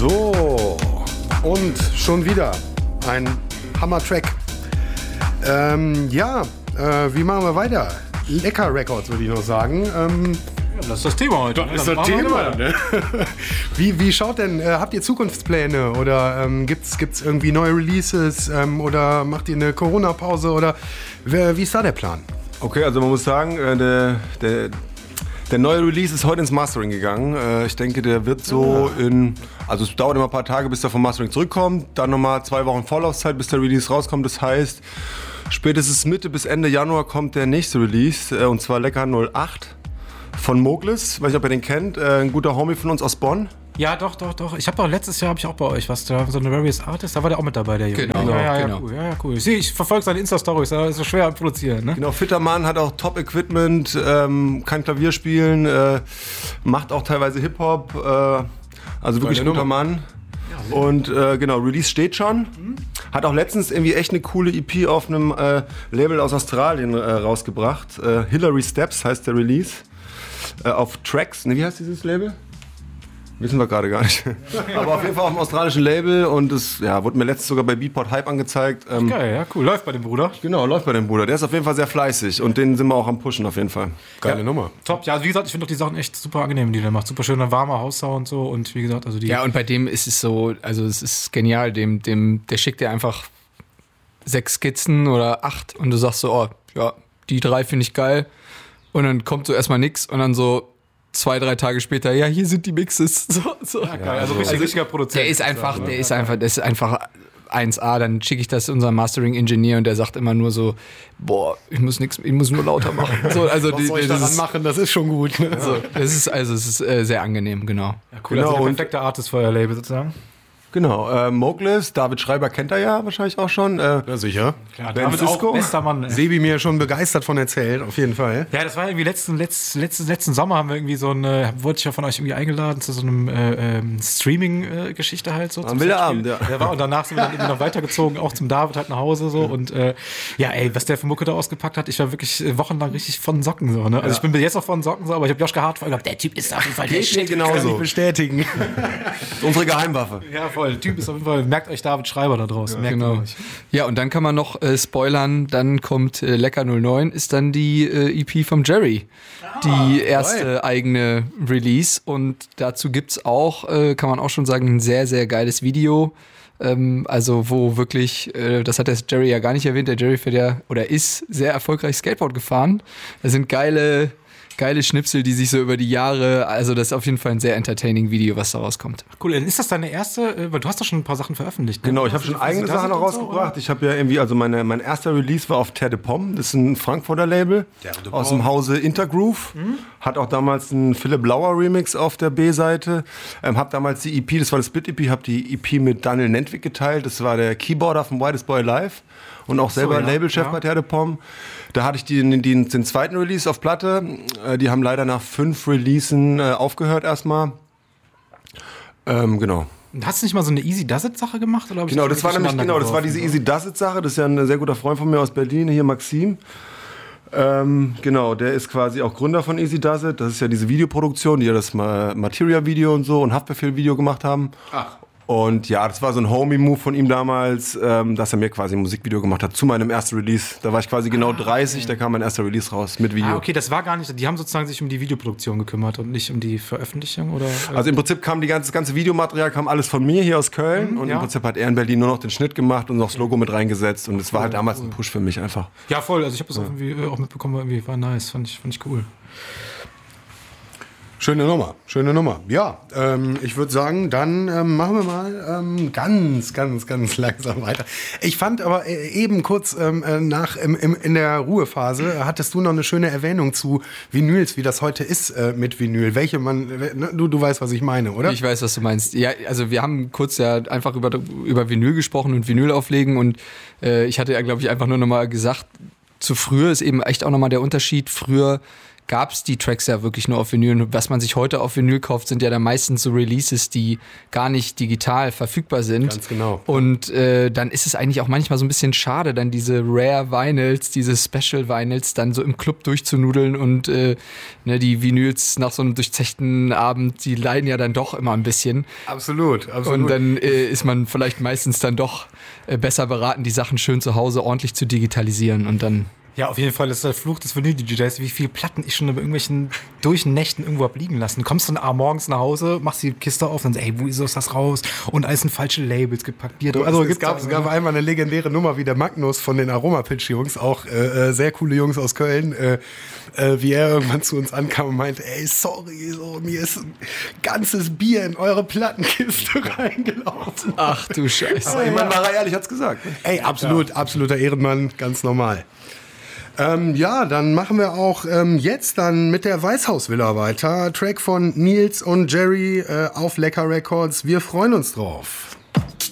So, und schon wieder ein Hammer-Track. Wie machen wir weiter? Lecker Records, würde ich noch sagen. Das ist das Thema heute. Das ist das Thema. Ne? Wie schaut denn, habt ihr Zukunftspläne oder gibt's irgendwie neue Releases oder macht ihr eine Corona-Pause oder wie ist da der Plan? Okay, also man muss sagen, der neue Release ist heute ins Mastering gegangen. Ich denke, der wird so also es dauert immer ein paar Tage, bis der vom Mastering zurückkommt. Dann nochmal 2 Wochen Vorlaufzeit, bis der Release rauskommt. Das heißt, spätestens Mitte bis Ende Januar kommt der nächste Release. Und zwar Lecker 08 von Moglis. Weiß nicht, ob ihr den kennt. Ein guter Homie von uns aus Bonn. Ja, doch. Ich habe auch letztes Jahr auch bei euch was, da so eine Various Artist, da war der auch mit dabei, der Junge. Genau. Ja, cool. Ich verfolge seine Insta-Stories, da ist so schwer am Produzieren, ne? Genau, fitter Mann, hat auch Top-Equipment, kann Klavier spielen, macht auch teilweise Hip-Hop, also wirklich ein guter Mann. Ja, und Release steht schon. Hat auch letztens irgendwie echt eine coole EP auf einem Label aus Australien rausgebracht. Hillary Steps heißt der Release. Auf Tracks, wie heißt dieses Label? Wissen wir gerade gar nicht. Aber auf jeden Fall auf dem australischen Label und das wurde mir letztens sogar bei Beatport Hype angezeigt. Geil, ja, cool. Läuft bei dem Bruder. Genau, läuft bei dem Bruder. Der ist auf jeden Fall sehr fleißig und den sind wir auch am Pushen auf jeden Fall. Geile Nummer. Top. Ja, also wie gesagt, ich finde doch die Sachen echt super angenehm, die der macht. Super schöner, warmer Haussound so und wie gesagt, also die... Ja, und bei dem ist es so, also es ist genial, der schickt dir einfach 6 Skizzen oder 8 und du sagst so, oh, ja, die 3 finde ich geil und dann kommt so erstmal nix und dann so 2-3 Tage später, ja, hier sind die Mixes. So. Ja, geil. Also richtiger Produzent. Der ist einfach 1A. Dann schicke ich das unserem Mastering-Ingenieur und der sagt immer nur so, boah, ich muss nur lauter machen. So, also was soll ich daran machen? Das ist schon gut. Ne? So, es ist sehr angenehm, genau. Ja, cool, also der perfekte Artist für euer Label sozusagen. Genau, Moglis, David Schreiber kennt er ja wahrscheinlich auch schon. Ja, sicher. Klar, David auch bester Mann. Sebi mir schon begeistert von erzählt, auf jeden Fall. Ja, das war irgendwie letzten Sommer haben wir irgendwie wurde ich ja von euch irgendwie eingeladen zu so einem Streaming-Geschichte halt so. Am Abend, ja. Der war und danach sind wir dann irgendwie noch weitergezogen, auch zum David halt nach Hause so und was der für Mucke da ausgepackt hat, ich war wirklich wochenlang richtig von Socken so, ne? Also ich bin bis jetzt noch von Socken so, aber ich habe Joschka Hart gesagt, der Typ ist auf jeden Fall der Shit. Kann ich bestätigen. Unsere Geheimwaffe. Ja, voll. Der Typ ist auf jeden Fall, merkt euch David Schreiber da draußen. Ja, genau. Ja, und dann kann man noch spoilern, dann kommt Lecker 09, ist dann die EP vom Jerry. Die erste eigene Release und dazu gibt's auch, kann man auch schon sagen, ein sehr, sehr geiles Video. Also wo wirklich, das hat der Jerry ja gar nicht erwähnt, der Jerry ist sehr erfolgreich Skateboard gefahren. Da sind geile Schnipsel, die sich so über die Jahre, also das ist auf jeden Fall ein sehr entertaining Video, was da rauskommt. Cool, dann ist das deine erste, weil du hast doch schon ein paar Sachen veröffentlicht. Ne? Genau, ich habe schon eigene Sachen noch rausgebracht. Ich habe ja irgendwie, also mein erster Release war auf Terre de Pomme, das ist ein Frankfurter Label aus dem Hause Intergroove. Hat auch damals einen Philipp Lauer Remix auf der B-Seite. Hab damals die EP, das war das Split-EP, habe die EP mit Daniel Nentwig geteilt. Das war der Keyboarder von Whitest Boy Live und auch selber Labelchef bei Terre de Pomme. Da hatte ich den zweiten Release auf Platte. Die haben leider nach 5 Releasen aufgehört erstmal. Genau. Hast du nicht mal so eine Easy Does It Sache gemacht? Oder genau, das war diese Easy Does It Sache. Das ist ja ein sehr guter Freund von mir aus Berlin, hier Maxim. Genau, der ist quasi auch Gründer von Easy Does It. Das ist ja diese Videoproduktion, die ja das Materia-Video und so und Haftbefehl-Video gemacht haben. Ach. Und ja, das war so ein Homie-Move von ihm damals, dass er mir quasi ein Musikvideo gemacht hat zu meinem ersten Release. Da war ich quasi genau 30, da kam mein erster Release raus mit Video. Okay, das war gar nicht, die haben sozusagen sich um die Videoproduktion gekümmert und nicht um die Veröffentlichung, oder? Also im Prinzip kam das ganze Videomaterial kam alles von mir hier aus Köln und im Prinzip hat er in Berlin nur noch den Schnitt gemacht und noch das Logo mit reingesetzt und es war halt damals ein Push für mich einfach. Ja, voll, also ich habe das irgendwie auch mitbekommen, irgendwie war nice, fand ich cool. Schöne Nummer. Ja, ich würde sagen, dann machen wir mal ganz langsam weiter. Ich fand aber eben kurz in der Ruhephase hattest du noch eine schöne Erwähnung zu Vinyls, wie das heute ist mit Vinyl. Welche du weißt, was ich meine, oder? Ich weiß, was du meinst. Ja, also wir haben kurz ja einfach über Vinyl gesprochen und Vinyl auflegen und ich hatte ja, glaube ich, einfach nur nochmal gesagt, zu früher ist eben echt auch nochmal der Unterschied. Früher gab es die Tracks ja wirklich nur auf Vinyl. Und was man sich heute auf Vinyl kauft, sind ja dann meistens so Releases, die gar nicht digital verfügbar sind. Ganz genau. Und dann ist es eigentlich auch manchmal so ein bisschen schade, dann diese Rare Vinyls, diese Special Vinyls dann so im Club durchzunudeln und die Vinyls nach so einem durchzechten Abend, die leiden ja dann doch immer ein bisschen. Absolut. Und dann ist man vielleicht meistens dann doch besser beraten, die Sachen schön zu Hause ordentlich zu digitalisieren und dann... Ja, auf jeden Fall ist der Fluch des Vinyl-DJs, wie viele Platten ich schon bei irgendwelchen Durchnächten irgendwo hab liegen lassen. Du kommst dann morgens nach Hause, machst die Kiste auf und dann ey, wo ist das raus? Und alles in falsche Labels gepackt. Es gab einmal eine legendäre Nummer wie der Magnus von den Aroma-Pitch-Jungs, auch sehr coole Jungs aus Köln, wie er irgendwann zu uns ankam und meinte, ey, sorry, so, mir ist ein ganzes Bier in eure Plattenkiste reingelaufen. Ach du Scheiße. Aber jemand war er ehrlich, hat's gesagt. Ey, absoluter Ehrenmann, ganz normal. Dann machen wir auch jetzt dann mit der Weißhausvilla weiter. Track von Nils und Jerry auf Lecker Records. Wir freuen uns drauf.